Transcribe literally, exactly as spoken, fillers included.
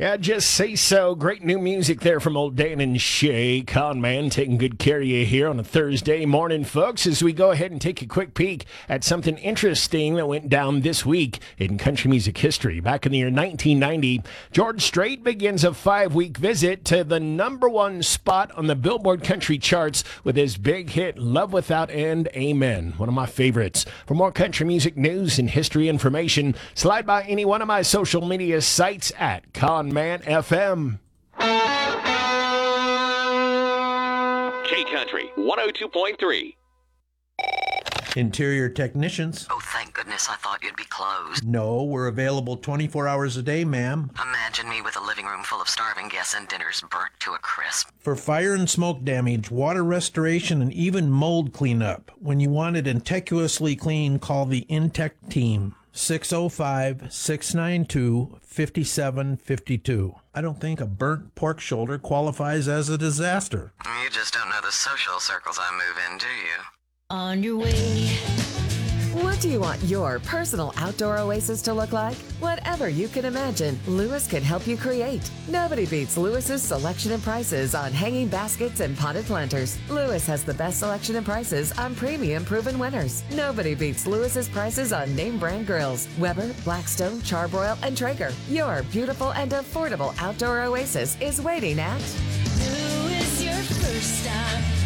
Yeah, just say so. Great new music there from old Dan and Shay. Con Man taking good care of you here on a Thursday morning, folks, as we go ahead and take a quick peek at something interesting that went down this week in country music history. Back in the year nineteen ninety, George Strait begins a five-week visit to the number one spot on the Billboard country charts with his big hit, Love Without End, Amen. One of my favorites. For more country music news and history information, slide by any one of my social media sites at Con Man F M. K Country one oh two point three. Interior technicians. Oh, thank goodness, I thought you'd be closed. No, we're available twenty-four hours a day, ma'am. Imagine me with a living room full of starving guests and dinners burnt to a crisp. For fire and smoke damage, water restoration, and even mold cleanup. When you want it innocuously clean, call the Intech team. six oh five, six nine two, five seven five two. I don't think a burnt pork shoulder qualifies as a disaster. You just don't know the social circles I move in, do you? On your way. What do you want your personal outdoor oasis to look like? Whatever you can imagine, Lewis can help you create. Nobody beats Lewis's selection and prices on hanging baskets and potted planters. Lewis has the best selection and prices on premium proven winners. Nobody beats Lewis's prices on name brand grills. Weber, Blackstone, Charbroil, and Traeger. Your beautiful and affordable outdoor oasis is waiting at Lewis, your first stop.